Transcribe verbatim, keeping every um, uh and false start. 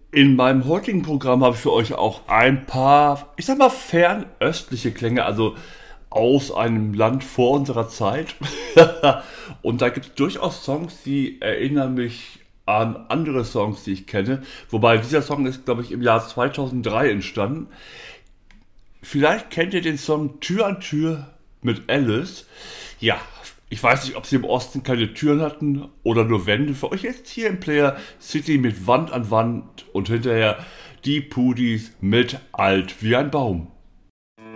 In meinem heutigen Programm habe ich für euch auch ein paar, ich sag mal, fernöstliche Klänge, also aus einem Land vor unserer Zeit. Und da gibt es durchaus Songs, die erinnern mich an andere Songs, die ich kenne. Wobei dieser Song ist, glaube ich, im Jahr zweitausenddrei entstanden. Vielleicht kennt ihr den Song Tür an Tür mit Alice. Ja, ich weiß nicht, ob sie im Osten keine Türen hatten oder nur Wände. Für euch jetzt hier im Player City mit Wand an Wand und hinterher die Pudis mit Alt wie ein Baum.